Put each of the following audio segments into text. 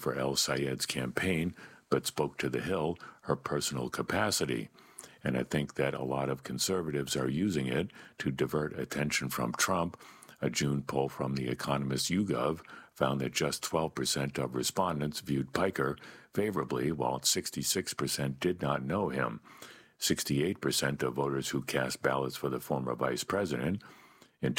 for El Sayed's campaign, but spoke to The Hill her personal capacity. And I think that a lot of conservatives are using it to divert attention from Trump. A June poll from The Economist YouGov found that just 12% of respondents viewed Piker favorably, while 66% did not know him. 68% of voters who cast ballots for the former vice president in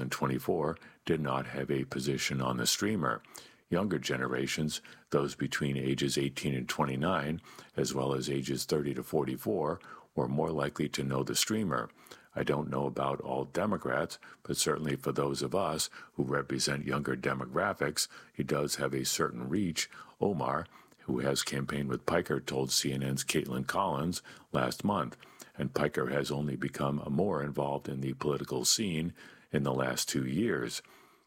2024 did not have a position on the streamer. Younger generations, those between ages 18 and 29, as well as ages 30 to 44, were more likely to know the streamer. I don't know about all Democrats, but certainly for those of us who represent younger demographics, he does have a certain reach. Omar, who has campaigned with Piker, told CNN's Caitlin Collins last month, and Piker has only become more involved in the political scene in the last 2 years.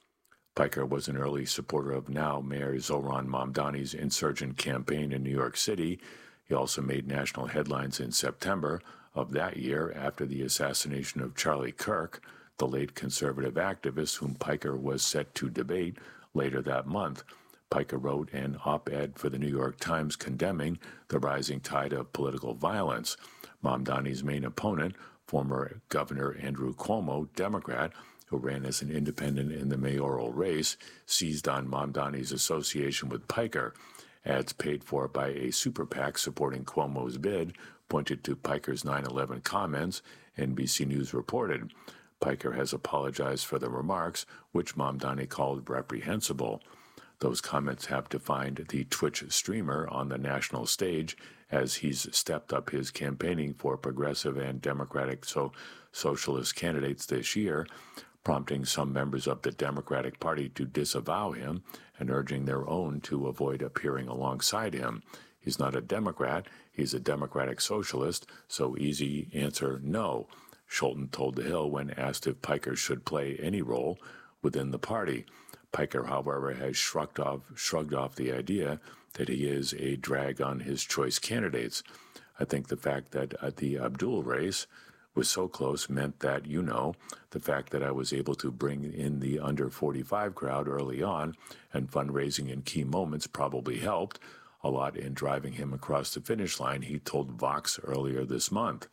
Piker was an early supporter of now Mayor Zohran Mamdani's insurgent campaign in New York City. He also made national headlines in September of that year after the assassination of Charlie Kirk, the late conservative activist whom Piker was set to debate later that month. Piker wrote an op-ed for the New York Times condemning the rising tide of political violence. Mamdani's main opponent, former Governor Andrew Cuomo, Democrat, who ran as an independent in the mayoral race, seized on Mamdani's association with Piker. Ads paid for by a super PAC supporting Cuomo's bid pointed to Piker's 9/11 comments, NBC News reported. Piker has apologized for the remarks, which Mamdani called reprehensible. Those comments have defined the Twitch streamer on the national stage as he's stepped up his campaigning for progressive and democratic socialist candidates this year, prompting some members of the Democratic Party to disavow him and urging their own to avoid appearing alongside him. He's not a Democrat, he's a democratic socialist, so easy answer no, Scholten told The Hill when asked if Piker should play any role within the party. Piker, however, has shrugged off the idea that he is a drag on his choice candidates. I think the fact that the Abdul race was so close meant that, the fact that I was able to bring in the under 45 crowd early on and fundraising in key moments probably helped a lot in driving him across the finish line, he told Vox earlier this month.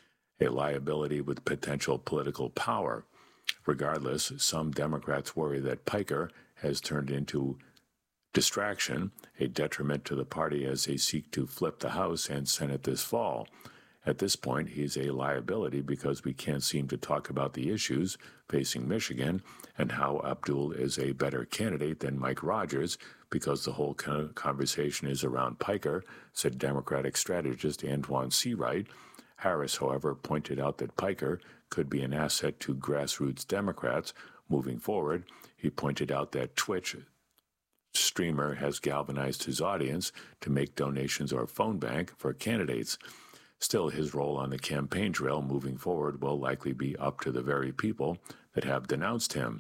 A liability with potential political power. Regardless, some Democrats worry that Piker has turned into distraction, a detriment to the party as they seek to flip the House and Senate this fall. At this point, he's a liability because we can't seem to talk about the issues facing Michigan and how Abdul is a better candidate than Mike Rogers because the whole conversation is around Piker, said Democratic strategist Antoine Seawright. Harris, however, pointed out that Piker could be an asset to grassroots Democrats moving forward. He pointed out that Twitch streamer has galvanized his audience to make donations or phone bank for candidates. Still, his role on the campaign trail moving forward will likely be up to the very people that have denounced him.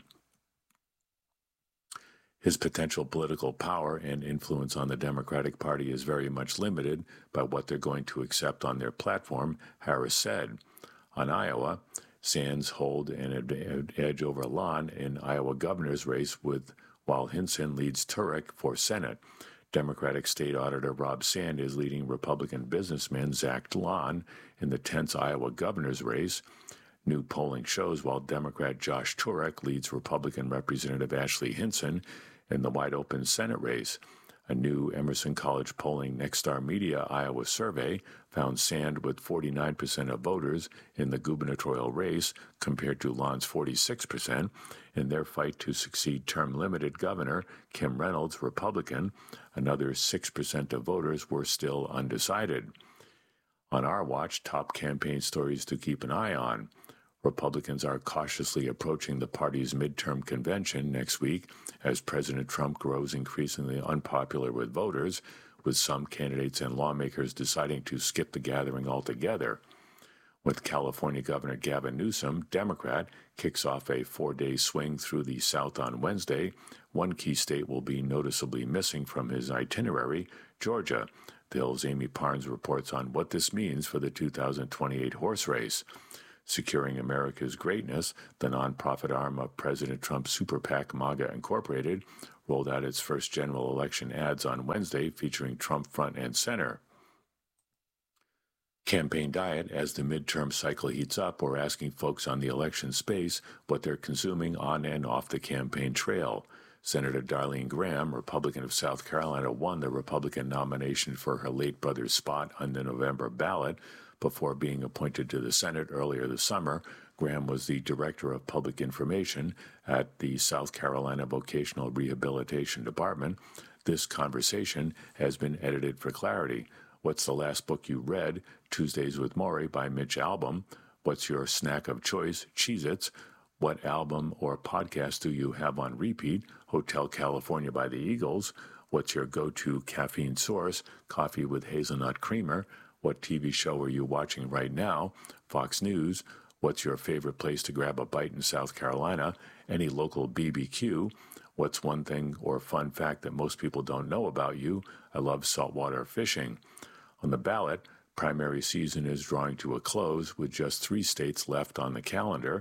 His potential political power and influence on the Democratic Party is very much limited by what they're going to accept on their platform, Harris said. On Iowa, Sands hold an edge over Lon in Iowa governor's race while Hinson leads Turek for Senate. Democratic State Auditor Rob Sand is leading Republican businessman Zach Lon in the tense Iowa governor's race. New polling shows while Democrat Josh Turek leads Republican Representative Ashley Hinson in the wide-open Senate race. A new Emerson College polling Nexstar Media Iowa survey found Sand with 49% of voters in the gubernatorial race compared to Lon's 46%. In their fight to succeed term-limited Governor Kim Reynolds, Republican, another 6% of voters were still undecided. On our watch, top campaign stories to keep an eye on. Republicans are cautiously approaching the party's midterm convention next week as President Trump grows increasingly unpopular with voters, with some candidates and lawmakers deciding to skip the gathering altogether. With California Governor Gavin Newsom, Democrat, kicks off a 4-day swing through the South on Wednesday. One key state will be noticeably missing from his itinerary, Georgia. The Hill's Amy Parnes reports on what this means for the 2028 horse race. Securing America's Greatness, the nonprofit arm of President Trump's super PAC MAGA Incorporated, rolled out its first general election ads on Wednesday featuring Trump front and center. Campaign Diet, as the midterm cycle heats up, we're asking folks on the election space what they're consuming on and off the campaign trail. Senator Darlene Graham, Republican of South Carolina, won the Republican nomination for her late brother's spot on the November ballot. Before being appointed to the Senate earlier this summer, Graham was the Director of Public Information at the South Carolina Vocational Rehabilitation Department. This conversation has been edited for clarity. What's the last book you read? Tuesdays with Maury by Mitch Albom. What's your snack of choice? Cheez-Its. What album or podcast do you have on repeat? Hotel California by the Eagles. What's your go-to caffeine source? Coffee with hazelnut creamer. What TV show are you watching right now? Fox News. What's your favorite place to grab a bite in South Carolina? Any local BBQ? What's one thing or fun fact that most people don't know about you? I love saltwater fishing. On the ballot, primary season is drawing to a close with just 3 states left on the calendar.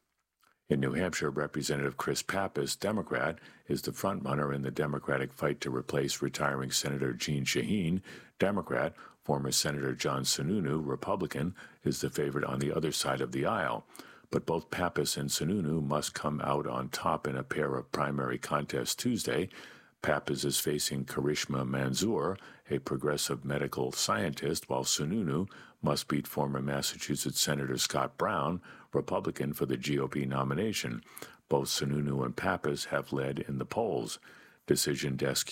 In New Hampshire, Representative Chris Pappas, Democrat, is the frontrunner in the Democratic fight to replace retiring Senator Jeanne Shaheen. Democrat, former Senator John Sununu, Republican, is the favorite on the other side of the aisle. But both Pappas and Sununu must come out on top in a pair of primary contests Tuesday. Pappas is facing Karishma Manzoor, a progressive medical scientist, while Sununu must beat former Massachusetts Senator Scott Brown, Republican, for the GOP nomination. Both Sununu and Pappas have led in the polls. Decision Desk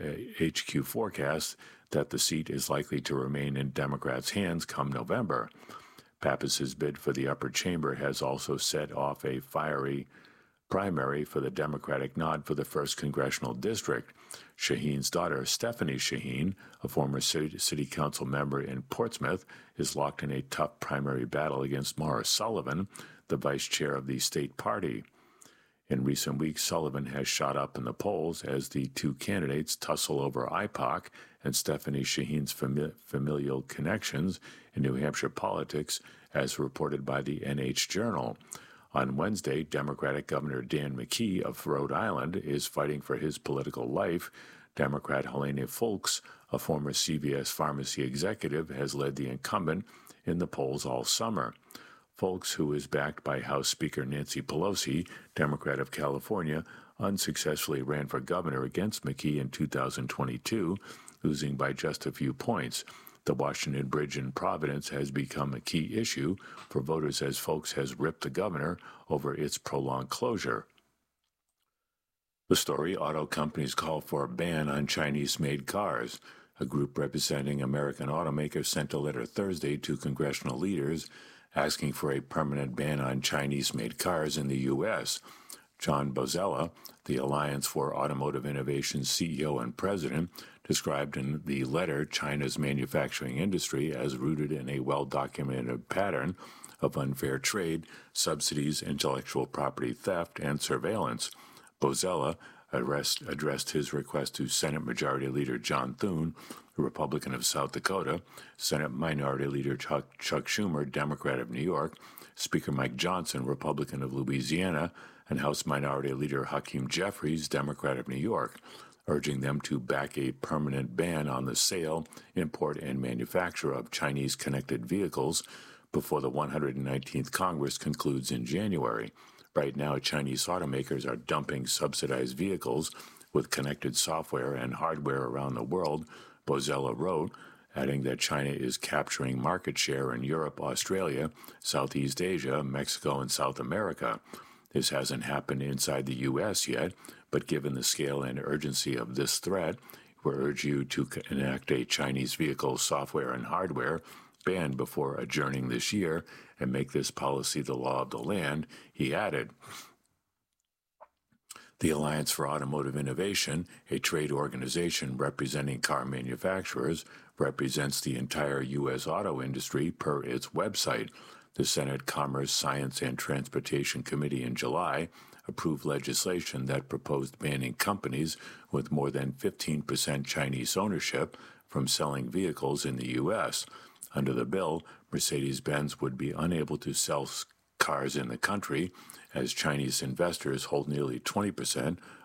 HQ forecasts that the seat is likely to remain in Democrats' hands come November. Pappas's bid for the upper chamber has also set off a fiery primary for the Democratic nod for the 1st Congressional District. Shaheen's daughter, Stephanie Shaheen, a former city council member in Portsmouth, is locked in a tough primary battle against Morris Sullivan, the vice chair of the state party. In recent weeks, Sullivan has shot up in the polls as the 2 candidates tussle over IPOC and Stephanie Shaheen's familial connections in New Hampshire politics, as reported by the NH Journal. On Wednesday, Democratic Governor Dan McKee of Rhode Island is fighting for his political life. Democrat Helena Foulkes, a former CVS pharmacy executive, has led the incumbent in the polls all summer. Foulkes, who is backed by House Speaker Nancy Pelosi, Democrat of California, unsuccessfully ran for governor against McKee in 2022, losing by just a few points. The Washington Bridge in Providence has become a key issue for voters as Foulkes has ripped the governor over its prolonged closure. The story: auto companies call for a ban on Chinese-made cars. A group representing American automakers sent a letter Thursday to congressional leaders asking for a permanent ban on Chinese-made cars in the U.S. John Bozzella, the Alliance for Automotive Innovation's CEO and president, described in the letter China's manufacturing industry as rooted in a well-documented pattern of unfair trade, subsidies, intellectual property theft, and surveillance. Bozzella addressed his request to Senate Majority Leader John Thune, a Republican of South Dakota, Senate Minority Leader Chuck Schumer, Democrat of New York, Speaker Mike Johnson, Republican of Louisiana, and House Minority Leader Hakeem Jeffries, Democrat of New York, urging them to back a permanent ban on the sale, import, and manufacture of Chinese-connected vehicles before the 119th Congress concludes in January. Right now, Chinese automakers are dumping subsidized vehicles with connected software and hardware around the world, Bozzella wrote, adding that China is capturing market share in Europe, Australia, Southeast Asia, Mexico, and South America. This hasn't happened inside the U.S. yet, but given the scale and urgency of this threat, we urge you to enact a Chinese vehicle software and hardware ban before adjourning this year and make this policy the law of the land, he added. The Alliance for Automotive Innovation, a trade organization representing car manufacturers, represents the entire U.S. auto industry per its website. The Senate Commerce, Science, and Transportation Committee in July approved legislation that proposed banning companies with more than 15% Chinese ownership from selling vehicles in the U.S. Under the bill, Mercedes-Benz would be unable to sell cars in the country, as Chinese investors hold nearly 20%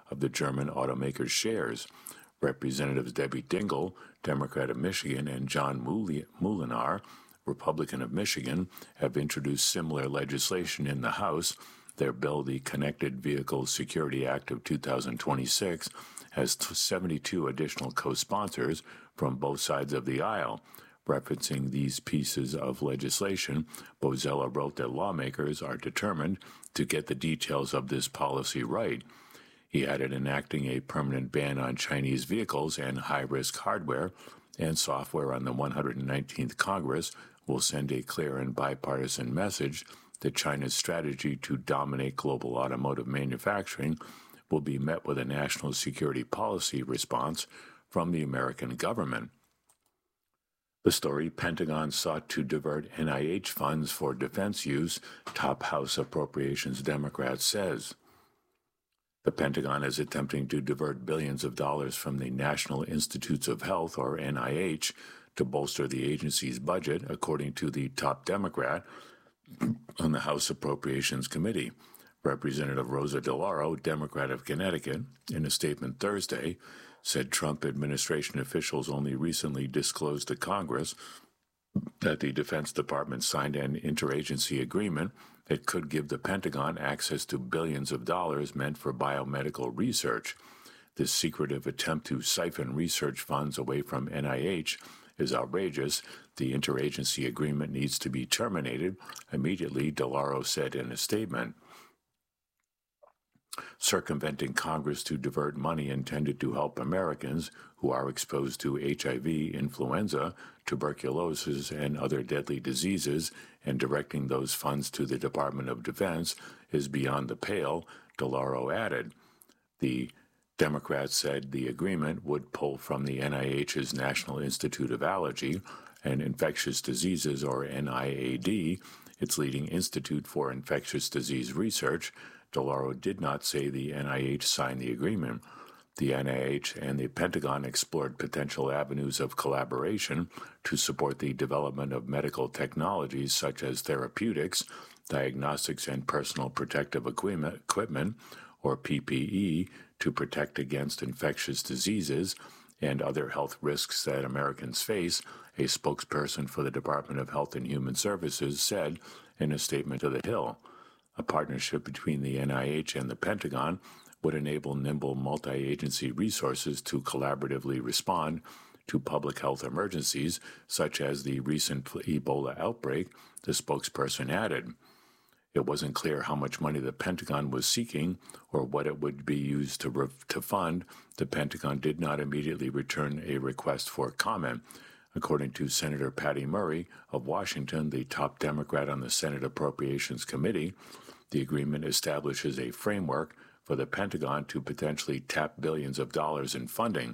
of the German automaker's shares. Representatives Debbie Dingell, Democrat of Michigan, and John Moolenaar, Republican of Michigan, have introduced similar legislation in the House. Their bill, the Connected Vehicles Security Act of 2026, has 72 additional co-sponsors from both sides of the aisle. Referencing these pieces of legislation, Bozella wrote that lawmakers are determined to get the details of this policy right. He added enacting a permanent ban on Chinese vehicles and high-risk hardware and software on the 119th Congress will send a clear and bipartisan message that China's strategy to dominate global automotive manufacturing will be met with a national security policy response from the American government. The story: Pentagon sought to divert NIH funds for defense use, top House Appropriations Democrat says. The Pentagon is attempting to divert billions of dollars from the National Institutes of Health, or NIH, to bolster the agency's budget, according to the top Democrat on the House Appropriations Committee. Representative Rosa DeLauro, Democrat of Connecticut, in a statement Thursday, said Trump administration officials only recently disclosed to Congress that the Defense Department signed an interagency agreement that could give the Pentagon access to billions of dollars meant for biomedical research. This secretive attempt to siphon research funds away from NIH is outrageous. The interagency agreement needs to be terminated immediately, DeLauro said in a statement. Circumventing Congress to divert money intended to help Americans who are exposed to HIV, influenza, tuberculosis, and other deadly diseases, and directing those funds to the Department of Defense is beyond the pale, DeLauro added. The Democrats said the agreement would pull from the NIH's National Institute of Allergy and Infectious Diseases, or NIAID, its leading institute for infectious disease research. DeLauro did not say the NIH signed the agreement. The NIH and the Pentagon explored potential avenues of collaboration to support the development of medical technologies such as therapeutics, diagnostics, and personal protective equipment, or PPE, to protect against infectious diseases and other health risks that Americans face, a spokesperson for the Department of Health and Human Services said in a statement to The Hill. A partnership between the NIH and the Pentagon would enable nimble multi-agency resources to collaboratively respond to public health emergencies, such as the recent Ebola outbreak, the spokesperson added. It wasn't clear how much money the Pentagon was seeking or what it would be used to fund. The Pentagon did not immediately return a request for comment. According to Senator Patty Murray of Washington, the top Democrat on the Senate Appropriations Committee, the agreement establishes a framework for the Pentagon to potentially tap billions of dollars in funding.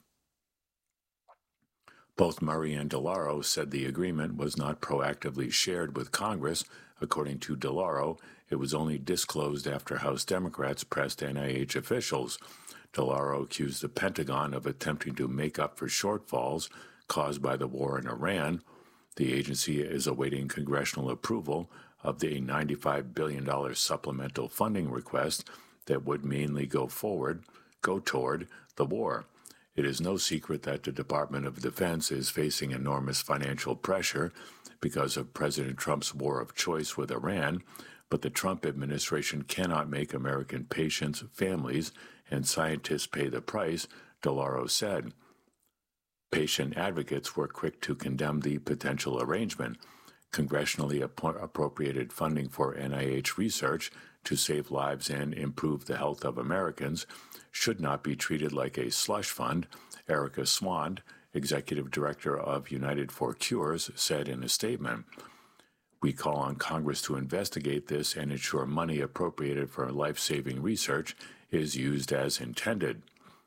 Both Murray and DeLauro said the agreement was not proactively shared with Congress. According to DeLauro, it was only disclosed after House Democrats pressed NIH officials. DeLauro accused the Pentagon of attempting to make up for shortfalls caused by the war in Iran. The agency is awaiting congressional approval of the $95 billion supplemental funding request that would mainly go toward the war. It is no secret that the Department of Defense is facing enormous financial pressure because of President Trump's war of choice with Iran, but the Trump administration cannot make American patients, families, and scientists pay the price, DeLauro said. Patient advocates were quick to condemn the potential arrangement. Congressionally appropriated funding for NIH research to save lives and improve the health of Americans should not be treated like a slush fund, Erica Swand, executive director of United for Cures, said in a statement. We call on Congress to investigate this and ensure money appropriated for life-saving research is used as intended.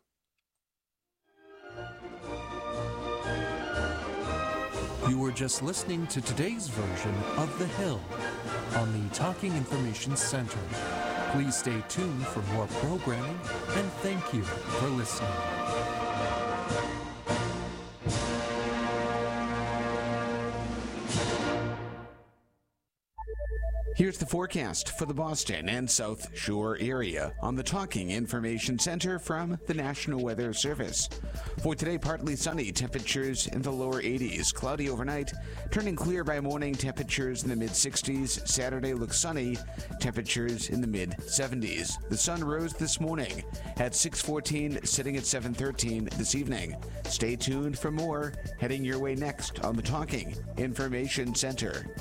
You were just listening to today's version of The Hill on the Talking Information Center. Please stay tuned for more programming, and thank you for listening. Here's the forecast for the Boston and South Shore area on the Talking Information Center from the National Weather Service. For today, partly sunny, temperatures in the lower 80s. Cloudy overnight, turning clear by morning, temperatures in the mid-60s. Saturday looks sunny, temperatures in the mid-70s. The sun rose this morning at 6:14, sitting at 7:13 this evening. Stay tuned for more heading your way next on the Talking Information Center.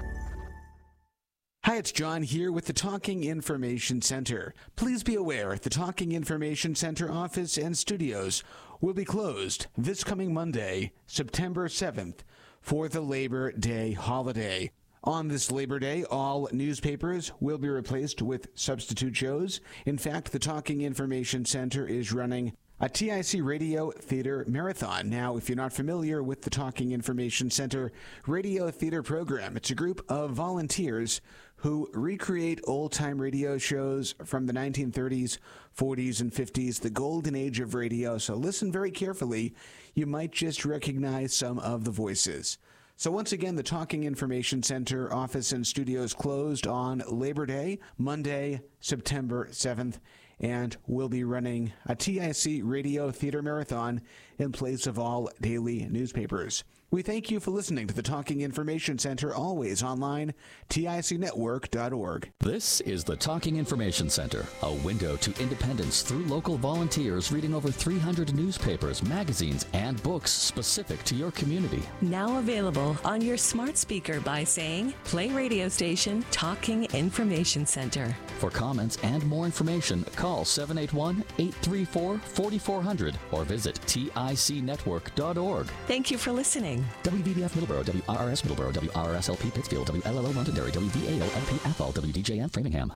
Hi, it's John here with the Talking Information Center. Please be aware the Talking Information Center office and studios will be closed this coming Monday, September 7th, for the Labor Day holiday. On this Labor Day, all newspapers will be replaced with substitute shows. In fact, the Talking Information Center is running a TIC Radio Theater Marathon. Now, if you're not familiar with the Talking Information Center Radio Theater program, it's a group of volunteers who recreate old-time radio shows from the 1930s, 40s, and 50s, the golden age of radio. So listen very carefully. You might just recognize some of the voices. So once again, the Talking Information Center office and studios closed on Labor Day, Monday, September 7th, and we'll be running a TIC Radio Theater Marathon in place of all daily newspapers. We thank you for listening to the Talking Information Center, always online, ticnetwork.org. This is the Talking Information Center, a window to independence through local volunteers reading over 300 newspapers, magazines, and books specific to your community. Now available on your smart speaker by saying, play radio station Talking Information Center. For comments and more information, call 781-834-4400 or visit ticnetwork.org. Thank you for listening. WVBF Middleborough, WRRS Middleborough, WRSLP Pittsfield, WLLO Londonderry, WVAO-LP Athol, WDJM Framingham.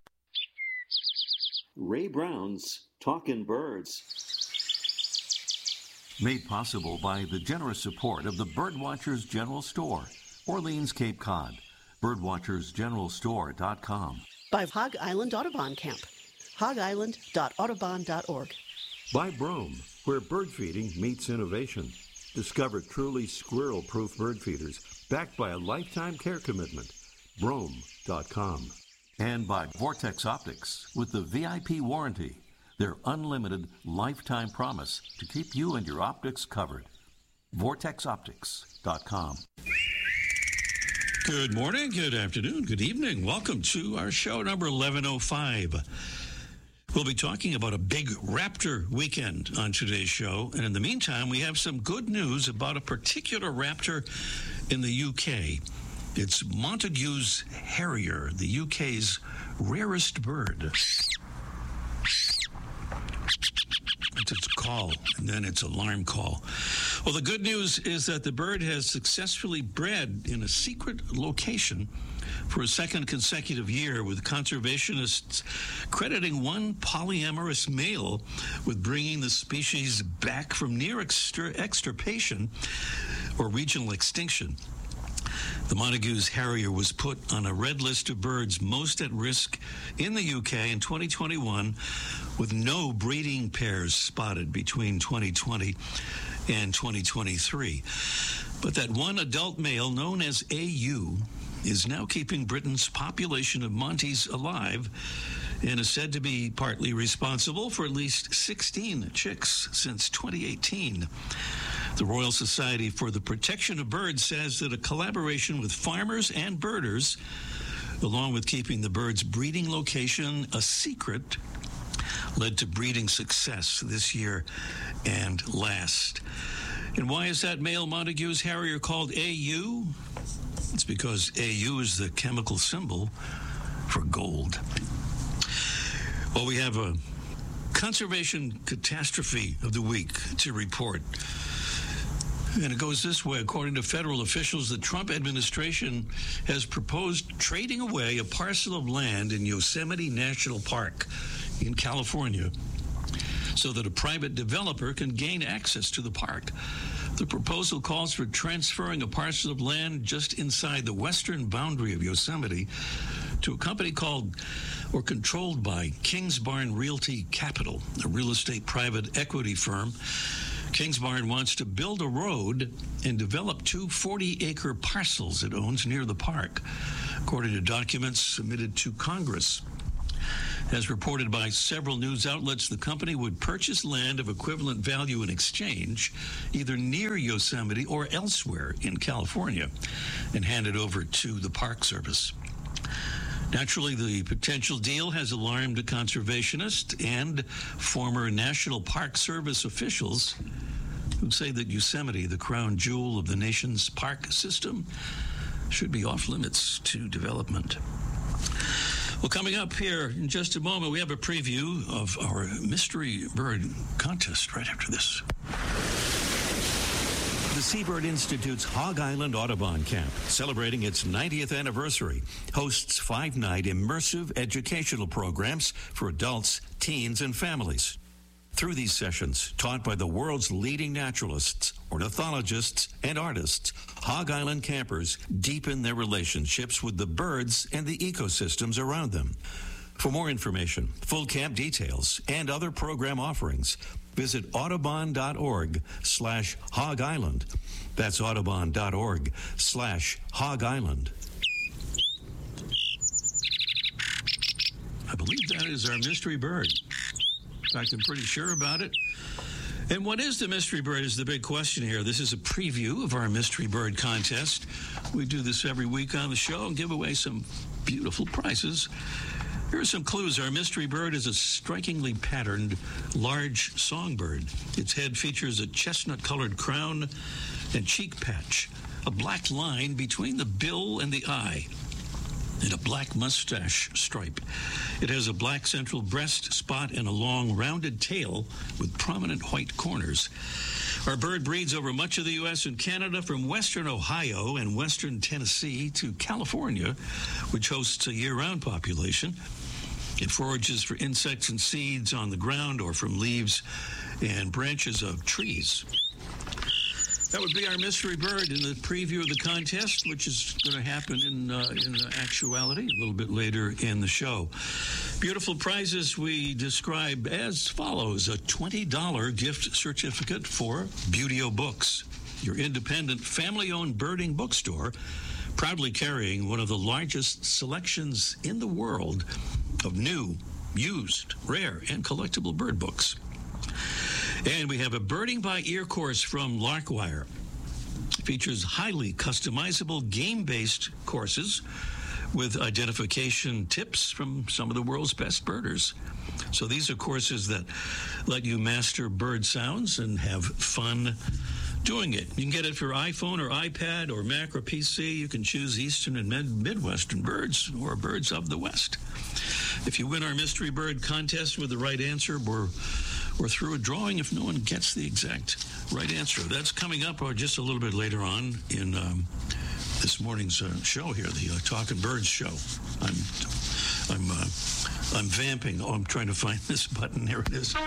Ray Brown's Talkin' Birds. Made possible by the generous support of the Birdwatchers General Store, Orleans, Cape Cod. Birdwatchersgeneralstore.com. By Hog Island Audubon Camp, hogisland.audubon.org. By Brome, where bird feeding meets innovation. Discover truly squirrel-proof bird feeders backed by a lifetime care commitment. Brome.com. And by Vortex Optics with the VIP warranty, their unlimited lifetime promise to keep you and your optics covered. VortexOptics.com. Good morning, good afternoon, good evening. Welcome to our show number 1105. We'll be talking about a big Raptor weekend on today's show. And in the meantime, we have some good news about a particular raptor in the UK. It's Montagu's Harrier, the UK's rarest bird. It's its call, and then its alarm call. Well, the good news is that the bird has successfully bred in a secret location for a second consecutive year, with conservationists crediting one polyamorous male with bringing the species back from near extirpation or regional extinction. The Montagu's Harrier was put on a red list of birds most at risk in the UK in 2021, with no breeding pairs spotted between 2020 and 2023. But that one adult male, known as AU, is now keeping Britain's population of Monties alive and is said to be partly responsible for at least 16 chicks since 2018. The Royal Society for the Protection of Birds says that a collaboration with farmers and birders, along with keeping the bird's breeding location a secret, led to breeding success this year and last. And why is that male Montagu's Harrier called AU? It's because AU is the chemical symbol for gold. Well, we have a conservation catastrophe of the week to report. And it goes this way. According to federal officials, the Trump administration has proposed trading away a parcel of land in Yosemite National Park in California so that a private developer can gain access to the park. The proposal calls for transferring a parcel of land just inside the western boundary of Yosemite to a company called or controlled by Kingsbarn Realty Capital, a real estate private equity firm. Kingsbarn wants to build a road and develop two 40-acre parcels it owns near the park. according to documents submitted to Congress. As reported by several news outlets, the company would purchase land of equivalent value in exchange, either near Yosemite or elsewhere in California, and hand it over to the Park Service. Naturally, the potential deal has alarmed conservationists and former National Park Service officials who say that Yosemite, the crown jewel of the nation's park system, should be off limits to development. Well, coming up here in just a moment, we have a preview of our Mystery Bird contest right after this. The Seabird Institute's Hog Island Audubon Camp, celebrating its 90th anniversary, hosts 5-night immersive educational programs for adults, teens, and families. Through these sessions, taught by the world's leading naturalists, ornithologists, and artists, Hog Island campers deepen their relationships with the birds and the ecosystems around them. For more information, full camp details, and other program offerings, visit audubon.org/Hog Island. That's audubon.org/Hog Island. I believe that is our mystery bird. In fact, I'm pretty sure about it. And what is the mystery bird is the big question here. This is a preview of our mystery bird contest. We do this every week on the show and give away some beautiful prizes. Here are some clues. Our mystery bird is a strikingly patterned, large songbird. Its head features a chestnut-colored crown and cheek patch, a black line between the bill and the eye, and a black mustache stripe. It has a black central breast spot and a long, rounded tail with prominent white corners. Our bird breeds over much of the U.S. and Canada, from western Ohio and western Tennessee to California, which hosts a year-round population. It forages for insects and seeds on the ground or from leaves and branches of trees. That would be our mystery bird in the preview of the contest, which is going to happen in actuality a little bit later in the show. Beautiful prizes we describe as follows: a $20 gift certificate for Buteo Books, your independent family-owned birding bookstore, proudly carrying one of the largest selections in the world of new, used, rare, and collectible bird books. And we have a Birding by Ear course from Larkwire. It features highly customizable game-based courses with identification tips from some of the world's best birders. So these are courses that let you master bird sounds and have fun doing it. You can get it for iPhone or iPad or Mac or PC. You can choose Eastern and Midwestern birds or birds of the West. If you win our Mystery Bird contest with the right answer, we're through a drawing if no one gets the exact right answer. That's coming up just a little bit later on in this morning's show here, the Talking Birds show. I'm vamping. Oh, I'm trying to find this button. Here it is.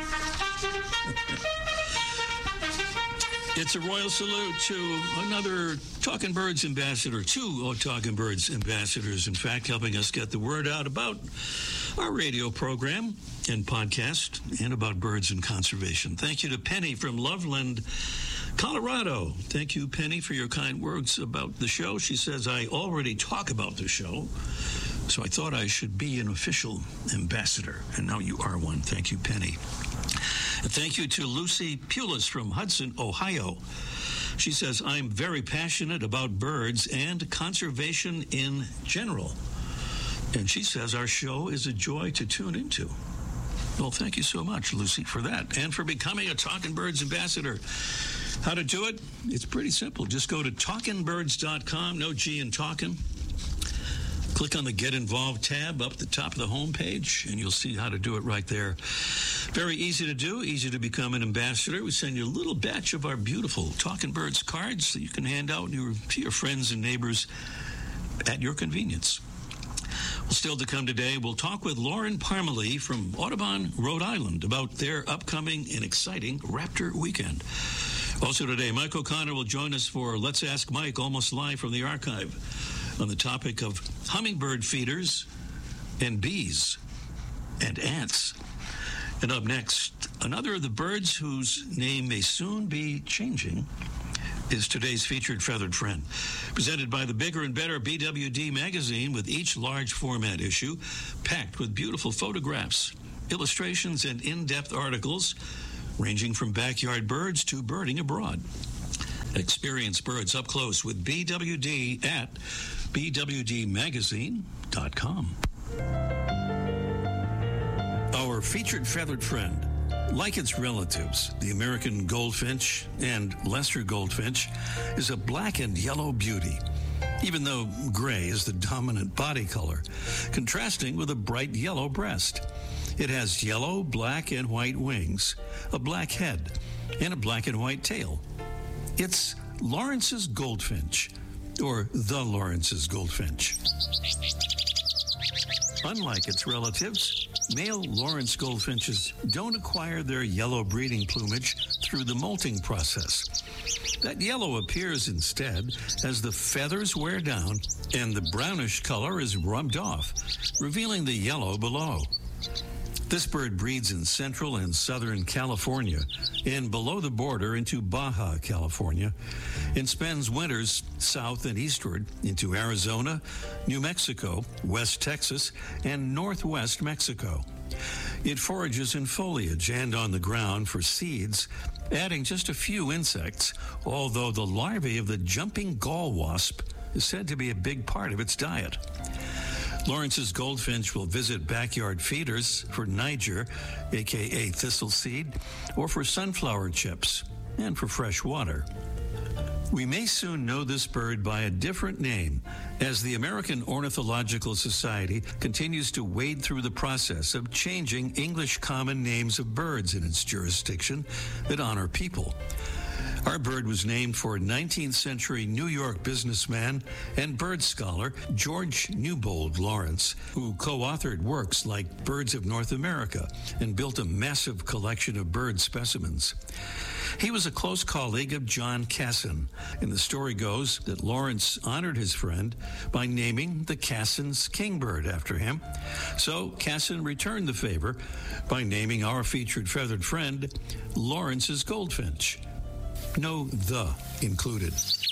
It's a royal salute to another Talking Birds ambassador, two Talking Birds ambassadors, in fact, helping us get the word out about our radio program and podcast and about birds and conservation. Thank you to Penny from Loveland, Colorado. Thank you, Penny, for your kind words about the show. She says, I already talk about the show, so I thought I should be an official ambassador, and now you are one. Thank you, Penny. And thank you to Lucy Pulis from Hudson, Ohio. She says, I'm very passionate about birds and conservation in general. And she says our show is a joy to tune into. Well, thank you so much, Lucy, for that, and for becoming a Talking Birds ambassador. How to do it? It's pretty simple. Just go to talkingbirds.com, no G in talking. Click on the Get Involved tab up the top of the homepage, and you'll see how to do it right there. Very easy to do, easy to become an ambassador. We send you a little batch of our beautiful Talking Birds cards that you can hand out to your friends and neighbors at your convenience. Well, still to come today, we'll talk with Lauren Parmalee from Audubon, Rhode Island, about their upcoming and exciting Raptor Weekend. Also today, Mike O'Connor will join us for Let's Ask Mike, almost live from the archive, on the topic of hummingbird feeders and bees and ants. And up next, another of the birds whose name may soon be changing is today's featured feathered friend, presented by the Bigger and Better BWD magazine, with each large format issue packed with beautiful photographs, illustrations, and in-depth articles ranging from backyard birds to birding abroad. Experience birds up close with BWD at bwdmagazine.com. Our featured feathered friend, like its relatives, the American goldfinch and lesser goldfinch, is a black and yellow beauty, even though gray is the dominant body color, contrasting with a bright yellow breast. It has yellow, black, and white wings, a black head, and a black and white tail. It's Lawrence's goldfinch, or the Lawrence's goldfinch. Unlike its relatives, male Lawrence goldfinches don't acquire their yellow breeding plumage through the molting process. That yellow appears instead as the feathers wear down and the brownish color is rubbed off, revealing the yellow below. This bird breeds in central and southern California and below the border into Baja California, and spends winters south and eastward into Arizona, New Mexico, West Texas, and northwest Mexico. It forages in foliage and on the ground for seeds, adding just a few insects, although the larvae of the jumping gall wasp is said to be a big part of its diet. Lawrence's goldfinch will visit backyard feeders for Niger, aka thistle seed, or for sunflower chips, and for fresh water. We may soon know this bird by a different name as the American Ornithological Society continues to wade through the process of changing English common names of birds in its jurisdiction that honor people. Our bird was named for 19th century New York businessman and bird scholar George Newbold Lawrence, who co-authored works like Birds of North America and built a massive collection of bird specimens. He was a close colleague of John Cassin, and the story goes that Lawrence honored his friend by naming the Cassin's kingbird after him. So Cassin returned the favor by naming our featured feathered friend Lawrence's goldfinch. No "the" included.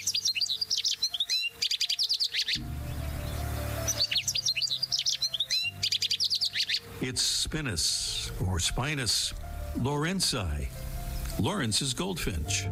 It's Spinus, or Spinus lawrenci, Lawrence's goldfinch.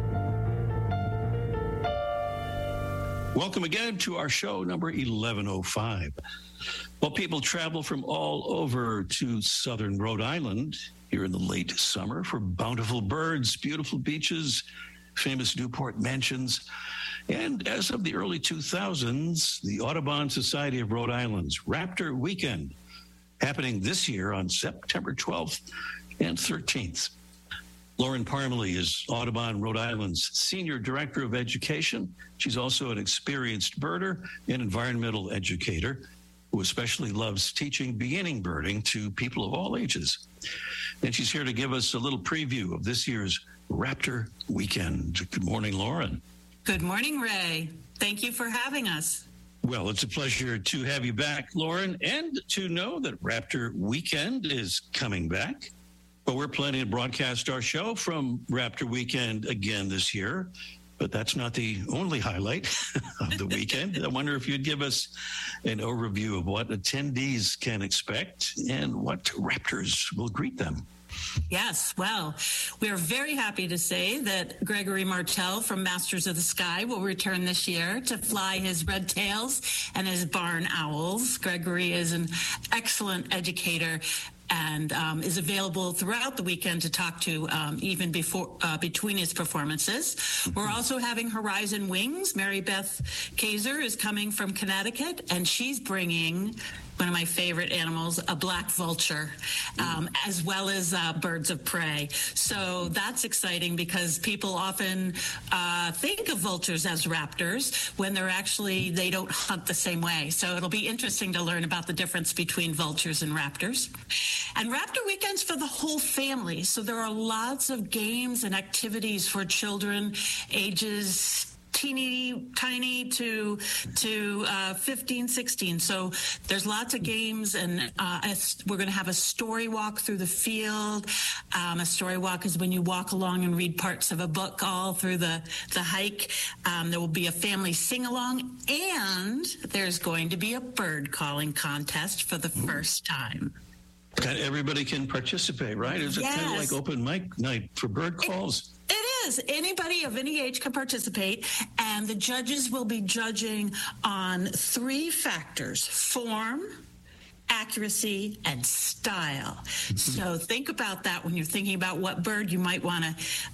Welcome again to our show number 1105. Well, people travel from all over to southern Rhode Island here in the late summer for bountiful birds, beautiful beaches, famous Newport mansions, and as of the early 2000s, the Audubon Society of Rhode Island's Raptor Weekend, happening this year on September 12th and 13th. Lauren Parmalee is Audubon Rhode Island's Senior Director of Education. She's also an experienced birder and environmental educator who especially loves teaching beginning birding to people of all ages. And she's here to give us a little preview of this year's Raptor Weekend. Good morning, Lauren. Good morning, Ray. Thank you for having us. Well, it's a pleasure to have you back, Lauren, and to know that Raptor Weekend is coming back. But we're planning to broadcast our show from Raptor Weekend again this year. But that's not the only highlight of the weekend. I wonder if you'd give us an overview of what attendees can expect and what raptors will greet them. Yes, well, we're very happy to say that Gregory Martel from Masters of the Sky will return this year to fly his red tails and his barn owls. Gregory is an excellent educator and is available throughout the weekend to talk to even between his performances. We're also having Horizon Wings. Mary Beth Kaiser is coming from Connecticut, and she's bringing one of my favorite animals, a black vulture, as well as birds of prey. So that's exciting because people often think of vultures as raptors when they don't hunt the same way. So it'll be interesting to learn about the difference between vultures and raptors. And Raptor Weekend's for the whole family. So there are lots of games and activities for children ages teeny tiny to 15, 16. So there's lots of games, and we're going to have a story walk through the field. A story walk is when you walk along and read parts of a book all through the hike. There will be a family sing-along, and there's going to be a bird calling contest for the first time. And everybody can participate, right? Is it kind of like open mic night for bird calls? It is. Anybody of any age can participate, and the judges will be judging on 3 factors: form, accuracy, and style. So think about that when you're thinking about what bird you might want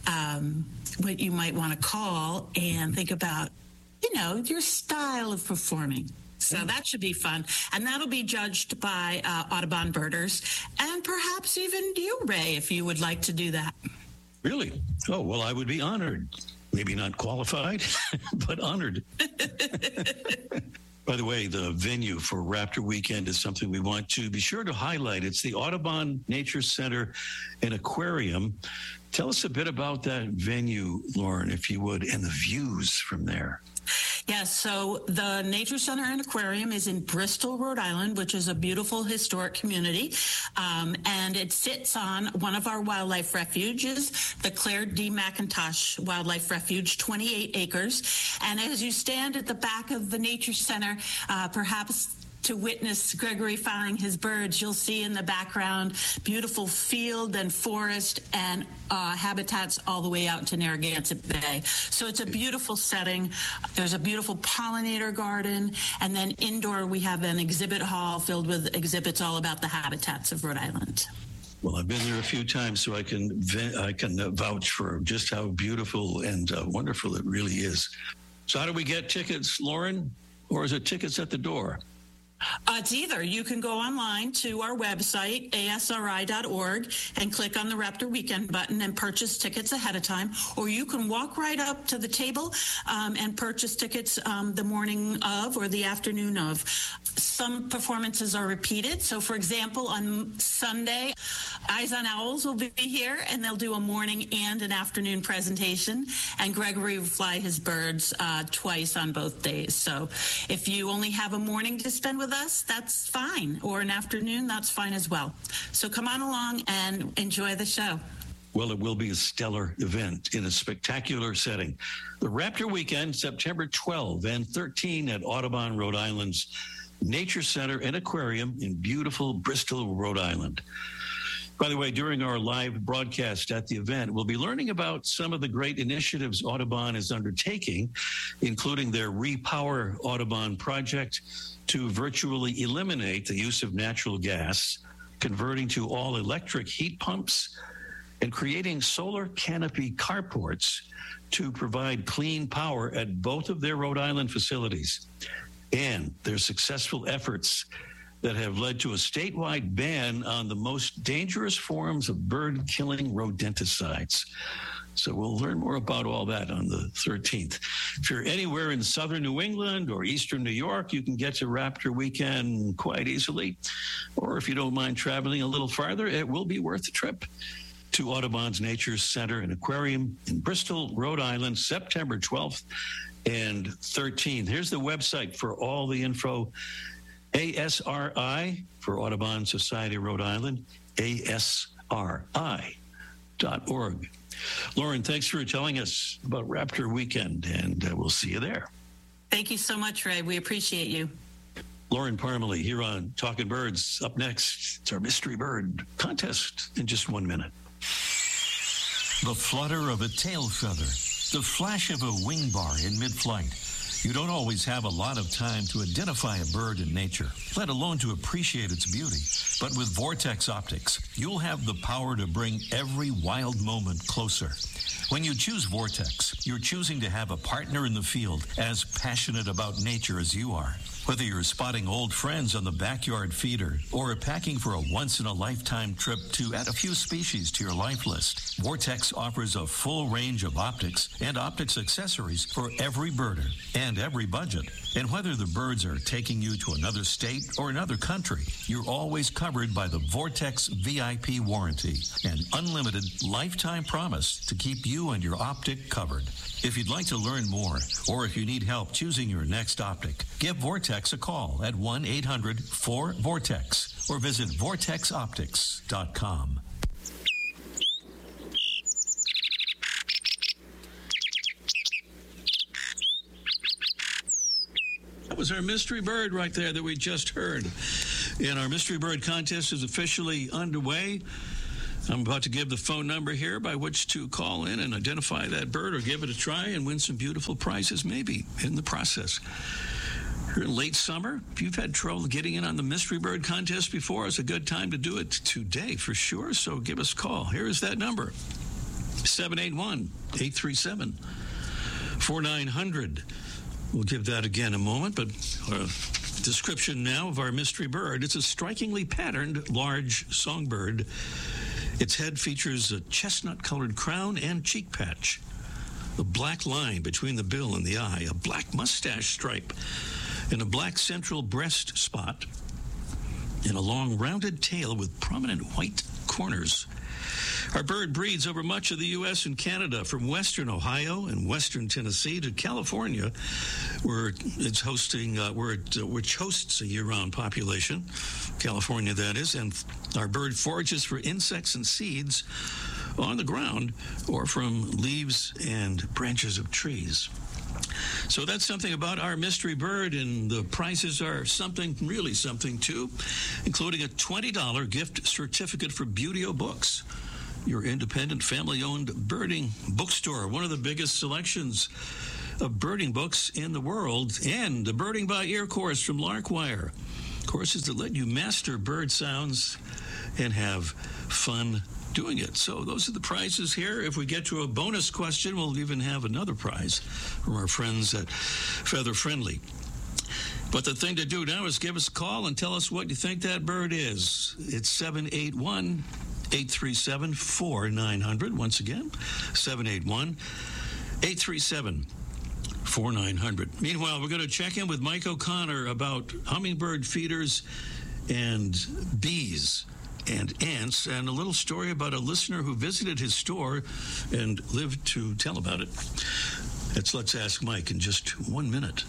to call, and think about, your style of performing. So that should be fun. And that'll be judged by Audubon birders, and perhaps even you, Ray, if you would like to do that. Really? Oh, well, I would be honored. Maybe not qualified, but honored. By the way, the venue for Raptor Weekend is something we want to be sure to highlight. It's the Audubon Nature Center and Aquarium. Tell us a bit about that venue, Lauren, if you would, and the views from there. Yes, so the Nature Center and Aquarium is in Bristol, Rhode Island, which is a beautiful historic community. And it sits on one of our wildlife refuges, the Claire D. McIntosh Wildlife Refuge, 28 acres. And as you stand at the back of the Nature Center, perhaps to witness Gregory flying his birds, you'll see in the background beautiful field and forest and habitats all the way out to Narragansett Bay. So it's a beautiful setting. There's a beautiful pollinator garden, and then indoor we have an exhibit hall filled with exhibits all about the habitats of Rhode Island. Well, I've been there a few times, so I can vouch for just how beautiful and wonderful it really is. So how do we get tickets, Lauren? Or is it tickets at the door? It's either. You can go online to our website, asri.org, and click on the Raptor Weekend button and purchase tickets ahead of time, or you can walk right up to the table and purchase tickets the morning of or the afternoon of. Some performances are repeated. So, for example, on Sunday, Eyes on Owls will be here, and they'll do a morning and an afternoon presentation, and Gregory will fly his birds twice on both days. So if you only have a morning to spend with us, that's fine, or an afternoon, that's fine as well. So come on along and enjoy the show. Well, it will be a stellar event in a spectacular setting. The Raptor Weekend, September 12 and 13 at Audubon, Rhode Island's Nature Center and Aquarium in beautiful Bristol, Rhode Island. By the way, during our live broadcast at the event, we'll be learning about some of the great initiatives Audubon is undertaking, including their Repower Audubon project to virtually eliminate the use of natural gas, converting to all electric heat pumps, and creating solar canopy carports to provide clean power at both of their Rhode Island facilities, and their successful efforts that have led to a statewide ban on the most dangerous forms of bird-killing rodenticides. So we'll learn more about all that on the 13th. If you're anywhere in southern New England or eastern New York, you can get to Raptor Weekend quite easily. Or if you don't mind traveling a little farther, it will be worth the trip to Audubon's Nature Center and Aquarium in Bristol, Rhode Island, September 12th and 13th. Here's the website for all the info. ASRI for Audubon Society of Rhode Island, ASRI.org. Lauren, thanks for telling us about Raptor Weekend, and we'll see you there. Thank you so much, Ray. We appreciate you. Lauren Parmalee here on Talking Birds. Up next, it's our Mystery Bird contest in just 1 minute. The flutter of a tail feather, the flash of a wing bar in mid-flight. You don't always have a lot of time to identify a bird in nature, let alone to appreciate its beauty. But with Vortex Optics, you'll have the power to bring every wild moment closer. When you choose Vortex, you're choosing to have a partner in the field as passionate about nature as you are. Whether you're spotting old friends on the backyard feeder or packing for a once-in-a-lifetime trip to add a few species to your life list, Vortex offers a full range of optics and optics accessories for every birder and every budget. And whether the birds are taking you to another state or another country, you're always covered by the Vortex VIP warranty, an unlimited lifetime promise to keep you and your optic covered. If you'd like to learn more, or if you need help choosing your next optic, give Vortex a call at 1-800-4VORTEX or visit vortexoptics.com. That was our mystery bird right there that we just heard. And our mystery bird contest is officially underway. I'm about to give the phone number here by which to call in and identify that bird or give it a try and win some beautiful prizes maybe in the process. You're in late summer. If you've had trouble getting in on the mystery bird contest before, it's a good time to do it today for sure. So give us a call. Here is that number, 781-837-4900. We'll give that again in a moment, but description now of our mystery bird. It's a strikingly patterned large songbird. Its head features a chestnut-colored crown and cheek patch, a black line between the bill and the eye, a black mustache stripe, and a black central breast spot, and a long rounded tail with prominent white corners. Our bird breeds over much of the U.S. and Canada, from western Ohio and western Tennessee to California, where it's hosting, which hosts a year-round population, California that is, and our bird forages for insects and seeds on the ground or from leaves and branches of trees. So that's something about our mystery bird, and the prizes are something, really something too, including a $20 gift certificate for Buteo Books, your independent family-owned birding bookstore, one of the biggest selections of birding books in the world, and the Birding by Ear course from Larkwire. Courses that let you master bird sounds and have fun doing it. So those are the prizes here. If we get to a bonus question, we'll even have another prize from our friends at Feather Friendly. But the thing to do now is give us a call and tell us what you think that bird is. It's 781-837-4900. Once again, 781-837-4900. Meanwhile, we're going to check in with Mike O'Connor about hummingbird feeders and bees and ants, and a little story about a listener who visited his store and lived to tell about it. Let's ask Mike in just 1 minute.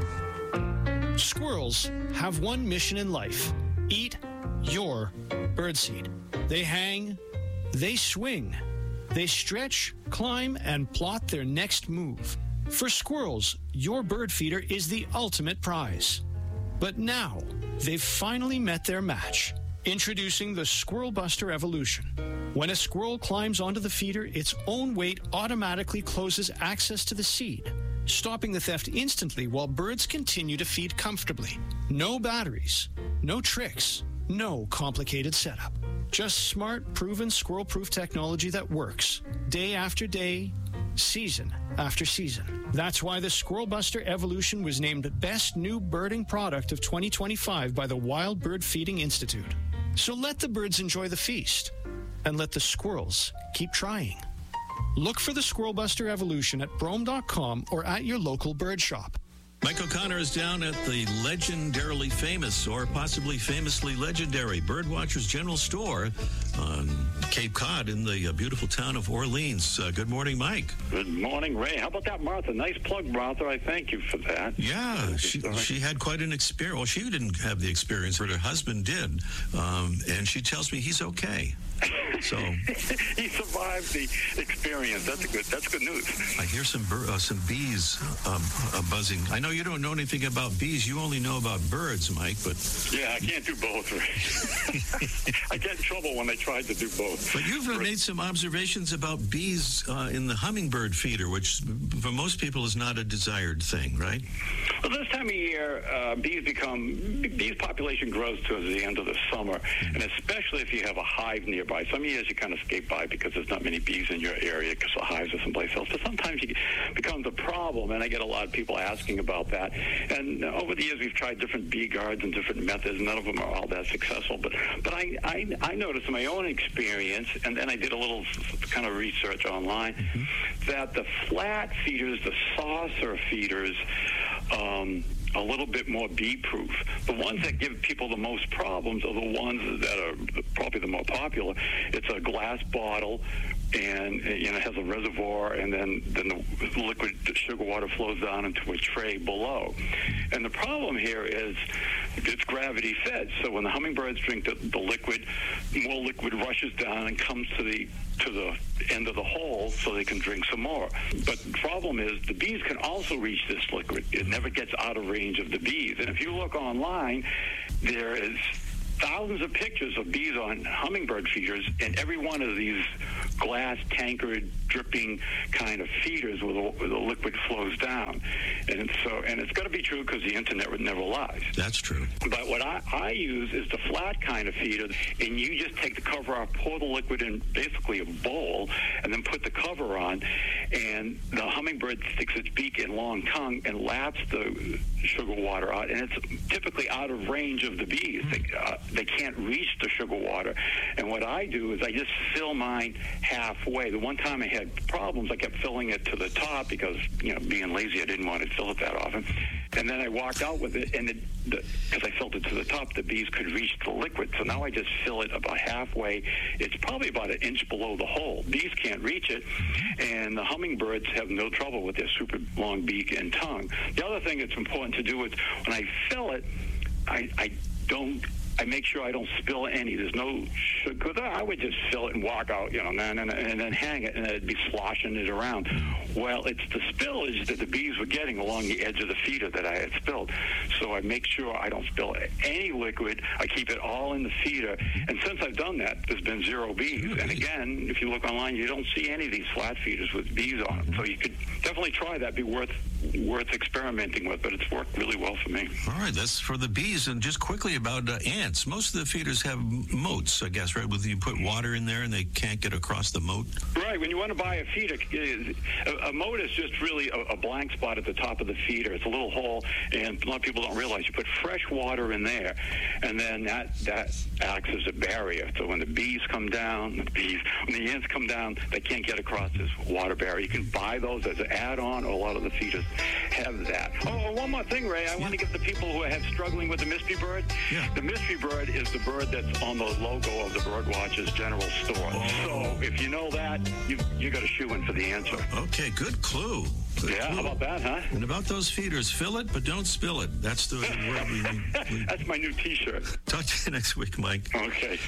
Squirrels have one mission in life: eat your birdseed. They hang, they swing, they stretch, climb, and plot their next move. For squirrels, your bird feeder is the ultimate prize. But now, they've finally met their match. Introducing the Squirrel Buster Evolution. When a squirrel climbs onto the feeder, its own weight automatically closes access to the seed, stopping the theft instantly while birds continue to feed comfortably. No batteries, no tricks, no complicated setup. Just smart, proven squirrel-proof technology that works day after day, season after season. That's why the Squirrel Buster Evolution was named Best New Birding Product of 2025 by the Wild Bird Feeding Institute. So let the birds enjoy the feast, and let the squirrels keep trying. Look for the Squirrel Buster Evolution at Brome.com or at your local bird shop. Mike O'Connor is down at the legendarily famous, or possibly famously legendary, Birdwatchers General Store on Cape Cod in the beautiful town of Orleans. Good morning, Mike. Good morning, Ray. How about that, Martha? Nice plug, Martha. I thank you for that. Yeah, she had quite an experience. Well, she didn't have the experience, but her husband did. And she tells me he's okay. So he survived the experience. That's good news. I hear some bees buzzing. I know you don't know anything about bees. You only know about birds, Mike. But yeah, I can't do both, Ray. I get in trouble when I tried to do both. But you've made some observations about bees in the hummingbird feeder, which for most people is not a desired thing, right? Well, this time of year, bees population grows towards the end of the summer, and especially if you have a hive nearby. by. Some years you kind of skate by because there's not many bees in your area because the hives are someplace else. So sometimes it becomes a problem, and I get a lot of people asking about that. And over the years, we've tried different bee guards and different methods. None of them are all that successful. But I noticed in my own experience, and then I did a little kind of research online, that the flat feeders, the saucer feeders, a little bit more bee-proof. The ones that give people the most problems are the ones that are probably the more popular. It's a glass bottle, and it has a reservoir, and then the liquid sugar water flows down into a tray below. And the problem here is it's gravity fed. So when the hummingbirds drink the liquid, more liquid rushes down and comes to the end of the hole so they can drink some more. But the problem is the bees can also reach this liquid. It never gets out of range of the bees. And if you look online, there is thousands of pictures of bees on hummingbird feeders, and every one of these glass tankard dripping kind of feeders where the liquid flows down. And it's got to be true because the internet never lies. That's true. But what I use is the flat kind of feeder, and you just take the cover off, pour the liquid in basically a bowl, and then put the cover on, and the hummingbird sticks its beak and long tongue and laps the sugar water out, and it's typically out of range of the bees. They can't reach the sugar water. And what I do is I just fill mine halfway. The one time I had problems, I kept filling it to the top because, being lazy, I didn't want to fill it that often. And then I walked out with it, and because I filled it to the top, the bees could reach the liquid. So now I just fill it about halfway. It's probably about an inch below the hole. Bees can't reach it, and the hummingbirds have no trouble with their super long beak and tongue. The other thing that's important to do is when I fill it, I make sure I don't spill any. There's no sugar. Because I would just fill it and walk out, and then hang it, and it'd be sloshing it around. Well, it's the spillage that the bees were getting along the edge of the feeder that I had spilled. So I make sure I don't spill any liquid. I keep it all in the feeder. And since I've done that, there's been 0 bees. And again, if you look online, you don't see any of these flat feeders with bees on them. So you could definitely try that. Be worth experimenting with, but it's worked really well for me. All right, that's for the bees. And just quickly about ants. Most of the feeders have moats, I guess, right? You put water in there and they can't get across the moat? Right. When you want to buy a feeder, a moat is just really a blank spot at the top of the feeder. It's a little hole, and a lot of people don't realize you put fresh water in there, and then that acts as a barrier. So when the bees come down, when the ants come down, they can't get across this water barrier. You can buy those as an add-on, or a lot of the feeders have that. Oh, one more thing, Ray. I want to give the people who are struggling with the mystery bird. Yeah. The mystery bird is the bird that's on the logo of the Birdwatchers General Store. Oh. So if you know that, you got a shoe in for the answer. Okay, good clue. Good clue. How about that, huh? And about those feeders, fill it, but don't spill it. That's the word we That's my new T-shirt. Talk to you next week, Mike. Okay.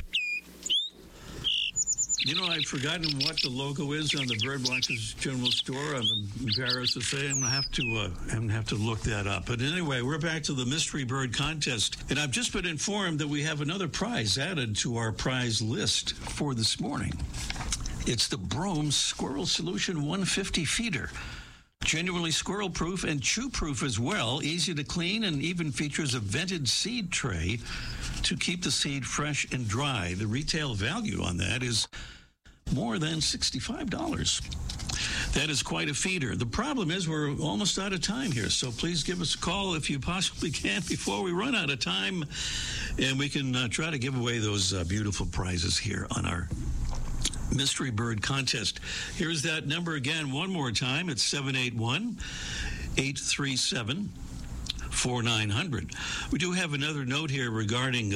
I've forgotten what the logo is on the Birdwatchers General Store. I'm embarrassed to say I'm gonna have to look that up. But anyway, we're back to the Mystery Bird Contest, and I've just been informed that we have another prize added to our prize list for this morning. It's the Brome Squirrel Solution 150 feeder. Genuinely squirrel-proof and chew-proof as well, easy to clean, and even features a vented seed tray to keep the seed fresh and dry. The retail value on that is more than $65. That is quite a feeder. The problem is we're almost out of time here, so please give us a call if you possibly can before we run out of time, and we can try to give away those beautiful prizes here on our Mystery Bird Contest. Here's that number again one more time. It's 781-837-4900. We do have another note here regarding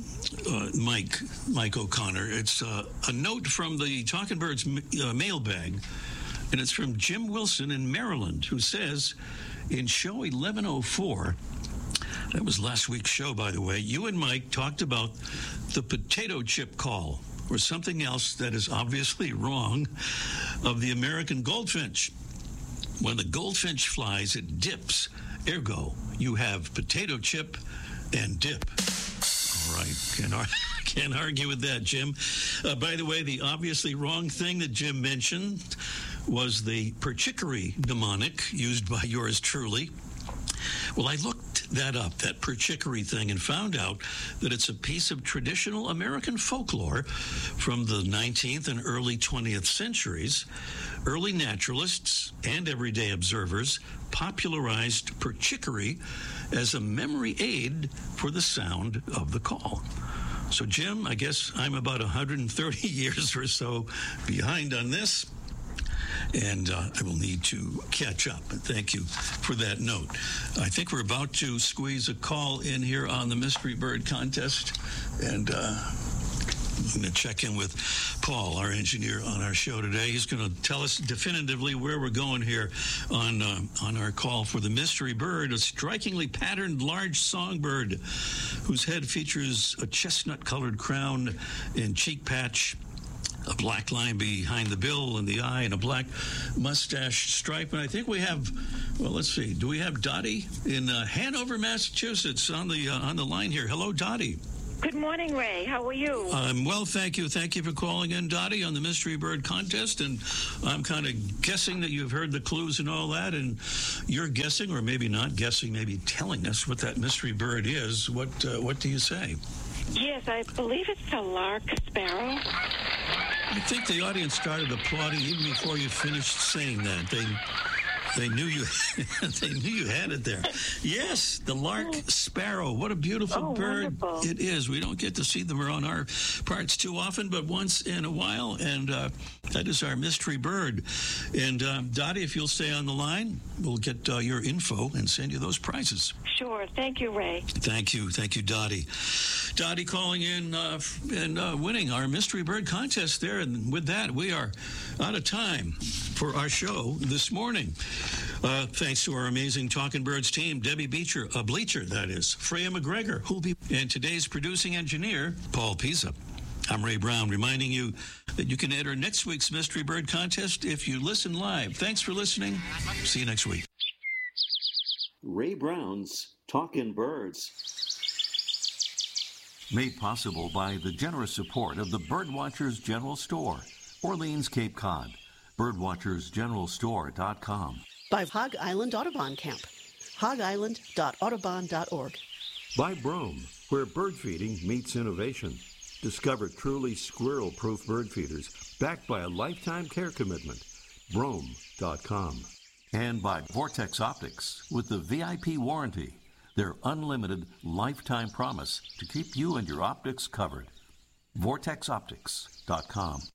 Mike O'Connor. It's a note from the Talking Birds mailbag, and it's from Jim Wilson in Maryland, who says, in show 1104, that was last week's show, by the way, you and Mike talked about the potato chip call, or something else that is obviously wrong, of the American goldfinch. When the goldfinch flies, it dips. Ergo, you have potato chip and dip. All right. Can't argue with that, Jim. By the way, the obviously wrong thing that Jim mentioned was the perchicory mnemonic used by yours truly. Well, I looked that up, that perchicory thing, and found out that it's a piece of traditional American folklore from the 19th and early 20th centuries. Early naturalists and everyday observers popularized perchicory as a memory aid for the sound of the call. So, Jim, I guess I'm about 130 years or so behind on this, and I will need to catch up. And thank you for that note. I think we're about to squeeze a call in here on the Mystery Bird Contest, and I'm going to check in with Paul, our engineer on our show today. He's going to tell us definitively where we're going here on our call for the Mystery Bird, a strikingly patterned large songbird whose head features a chestnut-colored crown and cheek patch, a black line behind the bill and the eye, and a black mustache stripe. And I think we have, well, let's see, do we have Dottie in Hanover, Massachusetts on the line here? Hello, Dottie. Good morning, Ray. How are you? I'm well, thank you. Thank you for calling in, Dottie, on the Mystery Bird Contest. And I'm kind of guessing that you've heard the clues and all that, and you're guessing, or maybe not guessing, maybe telling us what that mystery bird is. What do you say? Yes, I believe it's a lark sparrow. I think the audience started applauding even before you finished saying that. They knew you. They knew you had it there. Yes, the lark sparrow. What a beautiful bird it is. We don't get to see them around our parts too often, but once in a while. And that is our mystery bird. And Dottie, if you'll stay on the line, we'll get your info and send you those prizes. Sure. Thank you, Ray. Thank you, Dottie. Dottie calling in and winning our mystery bird contest there. And with that, we are out of time for our show this morning. Thanks to our amazing Talking Birds team, Debbie Beecher, a Bleacher, that is, Freya McGregor, who'll be, and today's producing engineer, Paul Pisa. I'm Ray Brown, reminding you that you can enter next week's Mystery Bird Contest if you listen live. Thanks for listening. See you next week. Ray Brown's Talking Birds. Made possible by the generous support of the Birdwatchers General Store, Orleans, Cape Cod. Birdwatchersgeneralstore.com. By Hog Island Audubon Camp. hogisland.audubon.org. By Brome, where bird feeding meets innovation. Discover truly squirrel-proof bird feeders backed by a lifetime care commitment. Brome.com. And by Vortex Optics with the VIP warranty, their unlimited lifetime promise to keep you and your optics covered. VortexOptics.com.